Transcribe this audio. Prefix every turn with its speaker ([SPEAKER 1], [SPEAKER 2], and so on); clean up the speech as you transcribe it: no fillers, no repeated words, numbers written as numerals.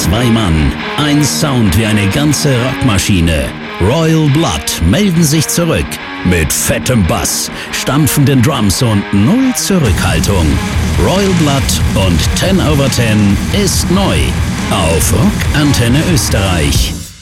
[SPEAKER 1] 2 Mann, ein Sound wie eine ganze Rockmaschine. Royal Blood melden sich zurück mit fettem Bass, stampfenden Drums und null Zurückhaltung. Royal Blood und 10 over 10 ist neu auf Rock Antenne Österreich.